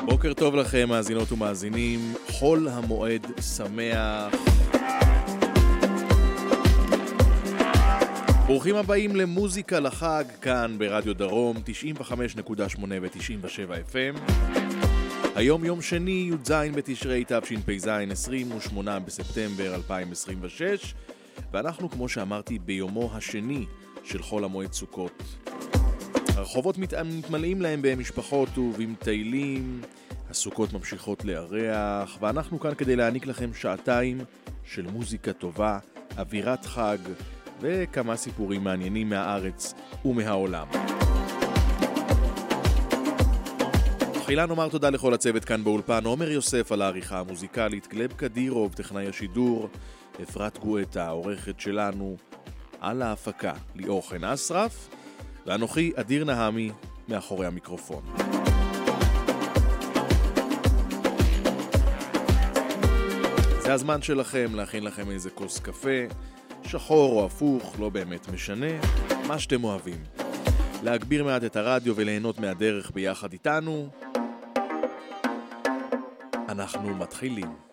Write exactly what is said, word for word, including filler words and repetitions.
בוקר טוב לכם, מאזינות ומאזינים, חול המועד שמח. ברוכים הבאים למוזיקה לחג, כאן ברדיו דרום, תשעים וחמש נקודה שמונה ו-תשעים ושבע אף אם. היום יום שני, י"ז בתשרי תשפ"ז, עשרים ושמונה בספטמבר אלפיים עשרים ושש, ואנחנו, כמו שאמרתי, ביומו השני של חול המועד סוכות. הרחובות מתמלאים להם במשפחות ובמטיילים, הסוכות ממשיכות לארח, ואנחנו כאן כדי להעניק לכם שעתיים של מוזיקה טובה, אווירת חג וכמה סיפורים מעניינים מהארץ ומהעולם. תחילה נאמר תודה לכל הצוות כאן באולפן, עומר יוסף על העריכה המוזיקלית, גלב קדירוב, טכנאי השידור, אפרת גואטה, העורכת שלנו, על ההפקה ליאור חן אסרף, ואנוכי אדיר נהמי מאחורי המיקרופון. זה הזמן שלכם להכין לכם איזה כוס קפה, שחור או הפוך, לא באמת משנה, מה שאתם אוהבים. להגביר מעט את הרדיו וליהנות מהדרך ביחד איתנו. אנחנו מתחילים.